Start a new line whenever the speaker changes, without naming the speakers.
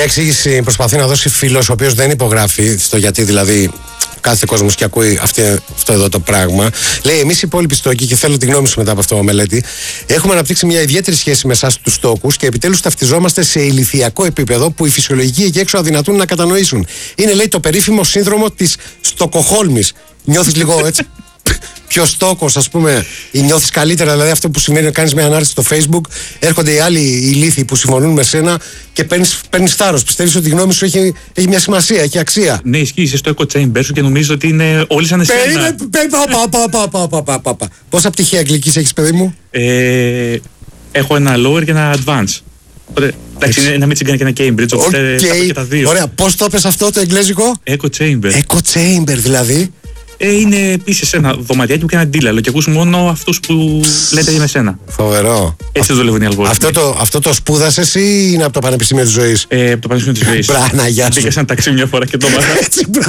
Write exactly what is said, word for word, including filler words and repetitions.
Μια εξήγηση προσπαθεί να δώσει φίλος ο οποίος δεν υπογράφει στο γιατί δηλαδή κάθε κόσμος και ακούει αυτή, αυτό εδώ το πράγμα. Λέει: εμείς οι υπόλοιποι στόκοι, και θέλω τη γνώμη σου μετά από αυτό, μελέτη, έχουμε αναπτύξει μια ιδιαίτερη σχέση με εσάς τους στόκους και επιτέλους ταυτιζόμαστε σε ηλιθιακό επίπεδο που οι φυσιολογικοί εκεί έξω αδυνατούν να κατανοήσουν. Είναι, λέει, το περίφημο σύνδρομο της Στοκοχόλμης. Νιώθεις λίγο έτσι πιο στόκος, ας πούμε, ή νιώθεις καλύτερα? Δηλαδή αυτό που σημαίνει να κάνεις μια ανάρτηση στο Facebook, έρχονται οι άλλοι ηλίθιοι που συμφωνούν με σένα και παίρνεις θάρρος. Πιστεύεις ότι η γνώμη σου έχει, έχει μια σημασία, έχει αξία?
Ναι, ισχύει. Είσαι στο echo chamber σου και νομίζω ότι είναι όλοι σαν εσένα.
Περίμενε, πόσα πτυχία αγγλικής έχεις, παιδί μου?
Ε, έχω ένα lower και ένα advance. Οπότε, εντάξει, είναι ένα Michigan και ένα Cambridge, οπότε okay. Και τα δύο.
Ωραία, πώς το έπες αυτό το εγγλέζικο?
Echo chamber.
Echo chamber δηλαδή.
Ε, είναι επίσης ένα δωματιάκι που κάνει αντίλαλο και ακούς μόνο αυτούς που λέτε για σένα.
Φοβερό.
Έτσι δουλεύουν οι αλγόριθμοι.
Αυτό το, αυτό το σπούδασες ή είναι από το Πανεπιστήμιο της Ζωής?
Ε, από το Πανεπιστήμιο της Ζωής.
Μπράβο, γεια σου.
Πήγα σε ένα ταξί μια φορά και το μάθα.